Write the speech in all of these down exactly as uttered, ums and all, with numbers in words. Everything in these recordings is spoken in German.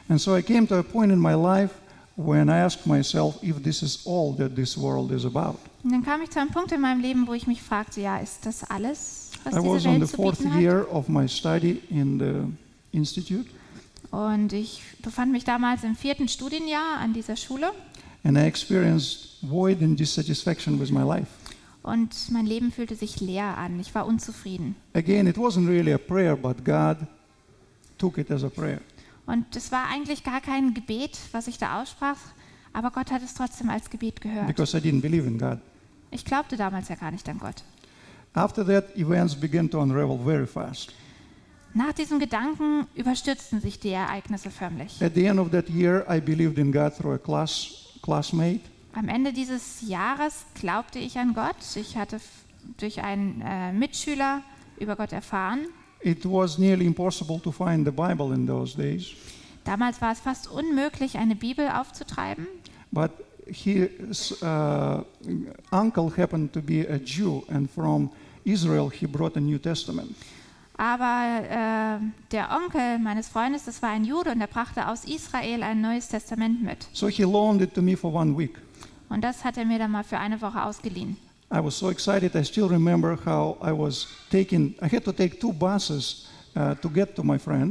And so I came to a point in my life when I asked myself if this is all that this world is about. Und dann kam ich zu einem Punkt in meinem Leben, wo ich mich fragte, ja, ist das alles, was I diese was on the Welt zu fourth bieten hat? year of my study in the institute, Und ich befand mich damals im vierten Studienjahr an dieser Schule and I experienced void and dissatisfaction with my life. und mein Leben fühlte sich leer an. Ich war unzufrieden. Again, it wasn't really a prayer, but God took it as a prayer. Und es war eigentlich gar kein Gebet, was ich da aussprach, aber Gott hat es trotzdem als Gebet gehört. Because I didn't believe in God. Ich glaubte damals ja gar nicht an Gott. After that, events began to unravel very fast. Nach diesem Gedanken überstürzten sich die Ereignisse förmlich. At the end of that year, I believed in God through a class, classmate. Am Ende dieses Jahres glaubte ich an Gott. Ich hatte f- durch einen äh, Mitschüler über Gott erfahren. It was nearly impossible to find the Bible in those days, Damals war es fast unmöglich, eine Bibel aufzutreiben. but his uh, uncle happened to be a Jew, and from Israel he brought a New Testament. Aber äh, der Onkel meines Freundes, das war ein Jude und er brachte aus Israel ein Neues Testament mit. So he loaned it to me for one week. Und das hat er mir dann mal für eine Woche ausgeliehen. I was so excited. I still remember how I was taking, I had to take two buses uh, to get to my friend.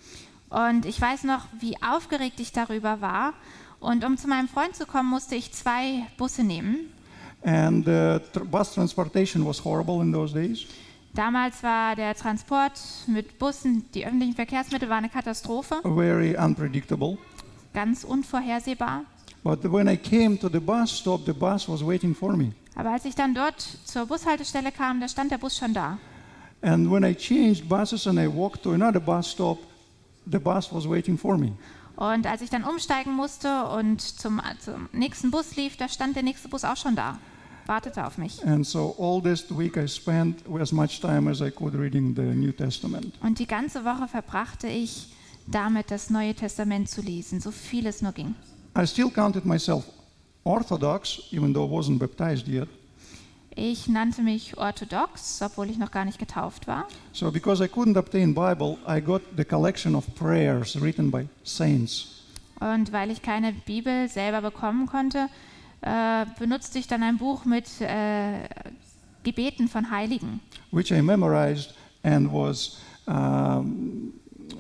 Und ich weiß noch, wie aufgeregt ich darüber war. Und um zu meinem Freund zu kommen, musste ich zwei Busse nehmen. And uh, tr- bus transportation was horrible in those days. Damals war der Transport mit Bussen, die öffentlichen Verkehrsmittel, war eine Katastrophe, Very unpredictable. ganz unvorhersehbar. But when I came to the bus stop, the bus was waiting for me. Aber als ich dann dort zur Bushaltestelle kam, da stand der Bus schon da. And when I changed buses and I walked to another bus stop, the bus was waiting for me. Und als ich dann umsteigen musste und zum, zum nächsten Bus lief, da stand der nächste Bus auch schon da, wartete auf mich. And so all this week I spent as much time as I could reading the New Testament. Und die ganze Woche verbrachte ich damit, das Neue Testament zu lesen, so viel es nur ging. I still counted myself Orthodox, even though I wasn't baptized yet. Ich nannte mich orthodox, obwohl ich noch gar nicht getauft war. So because I couldn't obtain Bible, I got the collection of prayers written by saints. Und weil ich keine Bibel selber bekommen konnte, äh, benutzte ich dann ein Buch mit äh, Gebeten von Heiligen. Which I memorized and was um,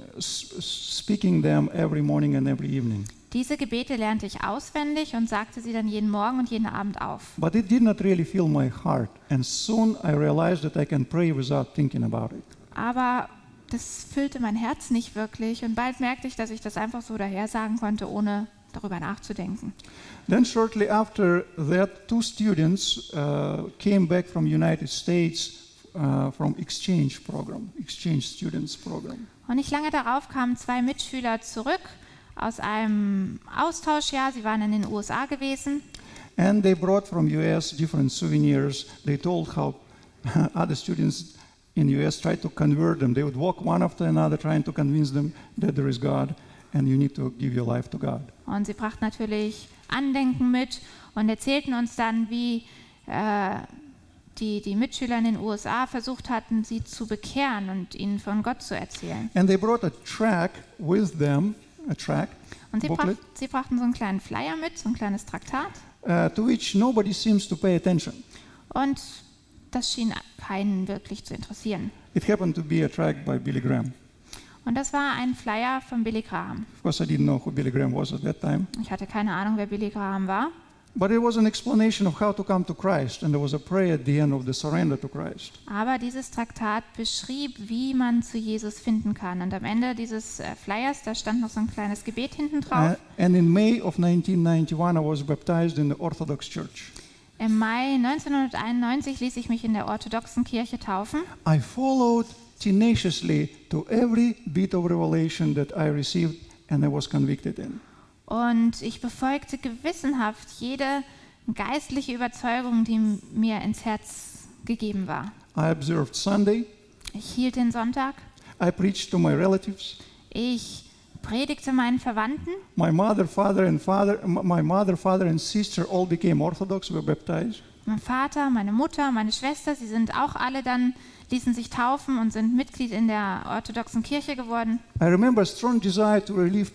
s- speaking them every morning and every evening. Diese Gebete lernte ich auswendig und sagte sie dann jeden Morgen und jeden Abend auf. But it did not really fill my heart, and soon I realized that I can pray without thinking about it. Aber das füllte mein Herz nicht wirklich und bald merkte ich, dass ich das einfach so daher sagen konnte, ohne darüber nachzudenken. Then shortly after that, two students uh, came back from United States uh, from exchange program, exchange students program. Und nicht lange darauf kamen zwei Mitschüler zurück aus einem Austauschjahr. Sie waren in den U S A gewesen. And they brought from U S different souvenirs. They told how other students in U S tried to convert them. They would walk one after another trying to convince them that there is God and you need to give your life to God. Und sie brachten natürlich Andenken mit und erzählten uns dann, wie äh, die, die Mitschüler in den U S A versucht hatten, sie zu bekehren und ihnen von Gott zu erzählen. And they brought a track with them, a track, Und sie, brach, booklet, sie brachten so einen kleinen Flyer mit, so ein kleines Traktat. uh, to which nobody seems to pay attention. Und das schien keinen wirklich zu interessieren. It happened to be a track by Billy Graham. Und das war ein Flyer von Billy Graham. Of course, I didn't know who Billy Graham was at that time. Ich hatte keine Ahnung, wer Billy Graham war. But it was an explanation of how to come to Christ, and there was a prayer at the end of the surrender to Christ. Aber dieses Traktat beschrieb, wie man zu Jesus finden kann. Und am Ende dieses äh, Flyers, da stand noch so ein kleines Gebet hinten drauf. Uh, and in May of nineteen ninety-one, I was baptized in the Orthodox Church. Im Mai neunzehnhunderteinundneunzig ließ ich mich in der orthodoxen Kirche taufen. I followed tenaciously to every bit of revelation that I received and I was convicted in. Und ich befolgte gewissenhaft jede geistliche Überzeugung, die mir ins Herz gegeben war. I observed Sunday. Ich hielt den Sonntag. I preached to my relatives. Ich predigte meinen Verwandten. My mother, father, and father, m- my mother, father, and sister all became Orthodox, were baptized. Mein Vater, meine Mutter, meine Schwester, sie sind auch alle dann, ließen sich taufen und sind Mitglied in der orthodoxen Kirche geworden. I remember a strong desire to relive